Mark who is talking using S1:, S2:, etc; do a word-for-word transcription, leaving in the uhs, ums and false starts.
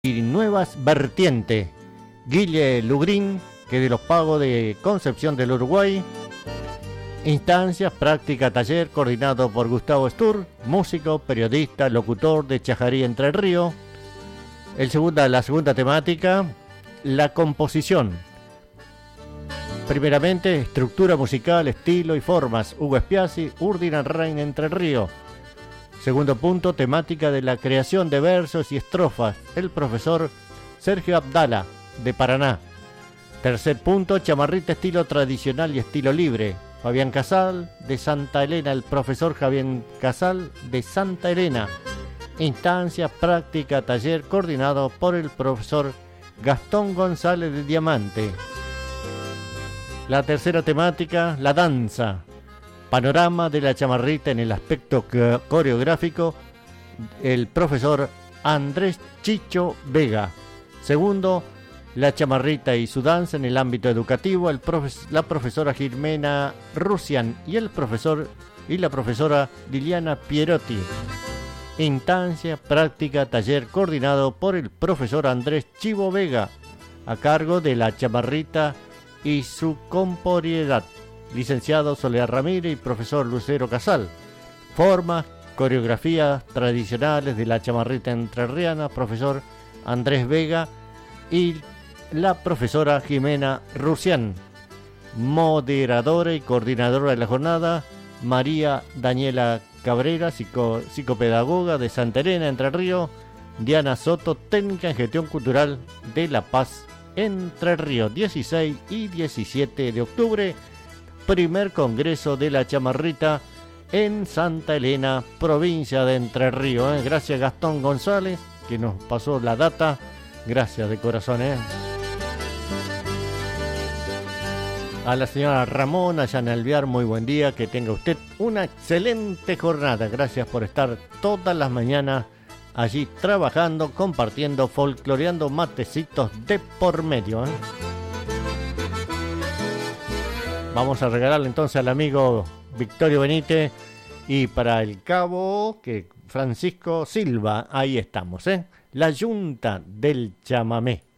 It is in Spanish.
S1: y nuevas vertientes. Guille Lugrín, que de los Pagos de Concepción del Uruguay. Instancias, práctica, taller, coordinado por Gustavo Stur, músico, periodista, locutor de Chajarí, Entre Ríos. El segunda, la segunda temática, la composición. Primeramente, estructura musical, estilo y formas. Hugo Spiazzi, Urdina Rain, Entre Ríos. Segundo punto, temática de la creación de versos y estrofas. El profesor Sergio Abdala, de Paraná. Tercer punto, chamarrita, estilo tradicional y estilo libre. Fabián Casal, de Santa Elena, el profesor Fabián Casal, de Santa Elena. Instancia, práctica, taller, coordinado por el profesor Gastón González de Diamante. La tercera temática, la danza. Panorama de la chamarrita en el aspecto coreográfico, el profesor Andrés Chicho Vega. Segundo, la chamarrita y su danza en el ámbito educativo, el profes- la profesora Jimena Rusian y el profesor y la profesora Liliana Pierotti. Instancia, práctica, taller coordinado por el profesor Andrés Chivo Vega, a cargo de la chamarrita y su corporeidad. Licenciado Soledad Ramírez y profesor Lucero Casal. Formas, coreografías tradicionales de la chamarrita entrerriana, profesor Andrés Vega y la profesora Jimena Rusian. Moderadora y coordinadora de la jornada, María Daniela Cabrera, psico, psicopedagoga de Santa Elena, Entre Ríos. Diana Soto, técnica en gestión cultural de La Paz, Entre Ríos. dieciséis y diecisiete de octubre. Primer Congreso de la Chamarrita en Santa Elena, provincia de Entre Ríos. ¿eh? Gracias Gastón González, que nos pasó la data. Gracias de corazón. ¿eh? A la señora Ramona, allá en Alvear, muy buen día. Que tenga usted una excelente jornada. Gracias por estar todas las mañanas allí trabajando, compartiendo, folcloreando, matecitos de por medio. ¿eh? Vamos a regalarle entonces al amigo Victorio Benítez y para el cabo que Francisco Silva, ahí estamos, ¿eh? La Yunta del Chamamé.